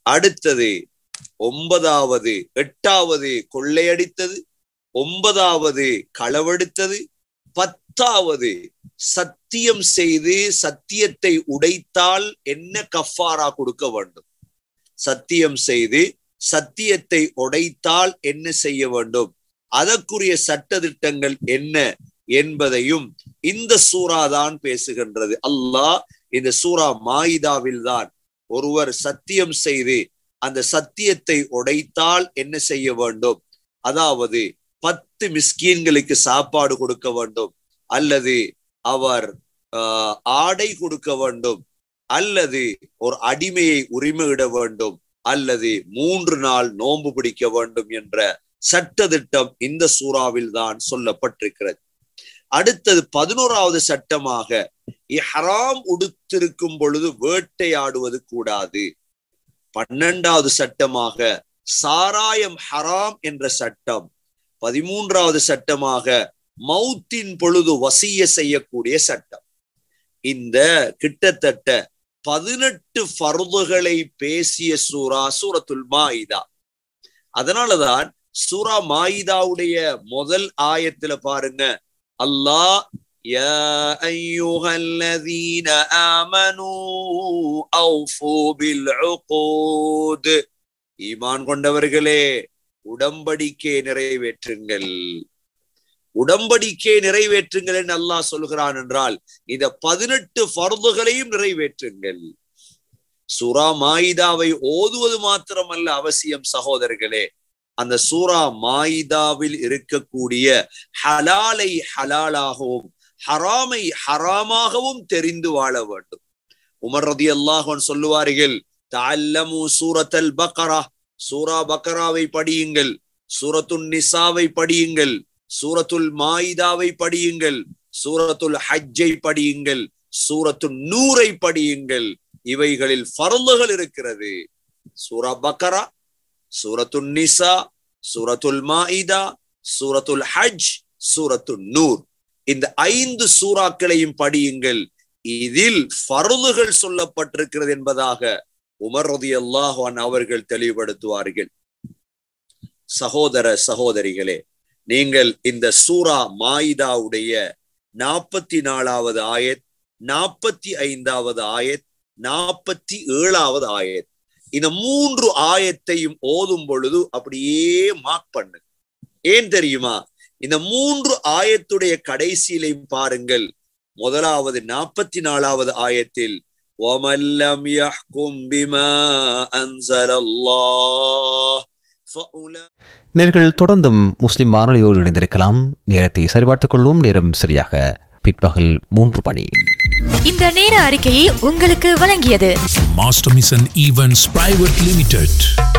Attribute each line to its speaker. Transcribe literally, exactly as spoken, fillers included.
Speaker 1: அடுத்தது ஒன்பதாவது எட்டாவது கொள்ளையடித்தது, ஒன்பதாவது களவெடுத்தது, பத்தாவது சத்தியம் செய்து சத்தியத்தை உடைத்தால் என்ன கஃபாரா கொடுக்க வேண்டும், சத்தியம் செய்து சத்தியத்தை உடைத்தால் என்ன செய்ய வேண்டும், அதற்குரிய சட்ட திட்டங்கள் என்ன என்பதையும் இந்த சூரா தான் பேசுகின்றது. அல்லாஹ் இந்த சூரா மாயிதாவில் தான் ஒருவர் சத்தியம் செய்து அந்த சத்தியத்தை உடைத்தால் என்ன செய்ய வேண்டும், அதாவது பத்து மிஸ்கீன்களுக்கு சாப்பாடு கொடுக்க வேண்டும், அல்லது அவர் ஆஹ் ஆடை கொடுக்க வேண்டும், அல்லது ஒரு அடிமையை உரிமையிட வேண்டும், அல்லது மூன்று நாள் நோன்பு பிடிக்க வேண்டும் என்ற சட்ட திட்டம் இந்த சூறாவில் தான் சொல்லப்பட்டிருக்கிறது. அடுத்தது பதினோராவது சட்டமாக இஹ்ராம் உடுத்திருக்கும் பொழுது வேட்டையாடுவது கூடாது. பன்னெண்டாவது சட்டமாக சாராயம் ஹராம் என்ற சட்டம். பதிமூன்றாவது சட்டமாக மௌத்தின் பொழுது வசிய செய்யக்கூடிய சட்டம். இந்த கிட்டத்தட்ட பதினெட்டு ஃபர்துகளை பேசிய சூரா சூரத்துல் மாயிதா. அதனாலதான் சூரா மாயிதாவுடைய முதல் ஆயத்துல பாருங்க, அல்லாஹ் யா அய்யுஹல்லதீன ஆமனூ அவ்ஃபூ பில் உகூத், ஈமான் கொண்டவர்களே உடம்படிக்கை நிறைவேற்றுங்கள், உடம்படிக்கை நிறைவேற்றுங்கள் என்று அல்லாஹ் சொல்கிறான் என்றால் இந்த பதினெட்டு ஃபர்துகளையும் நிறைவேற்றுங்கள். சூரா மாயிதாவை ஓதுவது மாத்திரமல்ல அவசியம் சகோதரர்களே, அந்த சூரா மாயிதாவில் இருக்கக்கூடிய ஹலாலை ஹலாலாகவும் ஹராமை ஹராமாகவும் தெரிந்து வாழ வேண்டும். உமர் ரலியல்லாஹு அன்ஹு சொல்லுவார்கள், தஅல்லமு சூரத்துல் பக்ரா, சூரா பக்ராவை படியுங்கள், சூரத்துன் நிசாவை படியுங்கள், சூரத்துல் மாயிதாவை படியுங்கள், சூரத்துல் ஹஜ்ஜை படியுங்கள், சூரத்துன் நூரை படியுங்கள். இவைகளில் ஃபர்துகள் இருக்கிறது. சூரா பக்ரா, சூரத்துல் நிசா, சூரத்துல் மாயிதா, சூரத்துல் ஹஜ், சூரத்துல் நூர், இந்த ஐந்து சூறாக்களையும் படியுங்கள். இதில் ஃபர்துகள் சொல்லப்பட்டிருக்கிறது என்பதாக உமர் ரலியல்லாஹு அன்ஹு அவர்கள் தெளிவுபடுத்துவார்கள். சகோதர சகோதரிகளே, நீங்கள் இந்த சூரா மாயிதாவுடைய நாற்பத்தி நாலாவது ஆயத், நாற்பத்தி ஐந்தாவது ஆயத், நாற்பத்தி ஏழாவது ஆயத், இந்த மூன்று ஆயத்தையும் ஓதும் பொழுது அப்படியே மார்க் பண்ணு. ஏன் தெரியுமா? இந்த மூன்று ஆயத்துடைய கடைசியிலையும் பாருங்கள், முதலாவது நாற்பத்தி நாலாவது ஆயத்தில் وَمَنْ لَمْ يَحْكُمْ بِمَا أَنْزَلَ اللَّهُ فَأُولَئِكَ.
Speaker 2: நேர்கள் தொடர்ந்தும் முஸ்லிம் வானொலியோடு இணைந்திருக்கலாம். நேரத்தை சரிபார்த்துக் கொள்வோம். நேரம் சரியாக பிற்பகல் மூன்று மணி.
Speaker 3: இந்த நேர அறிக்கையை உங்களுக்கு வழங்கியது
Speaker 4: master mission events private limited.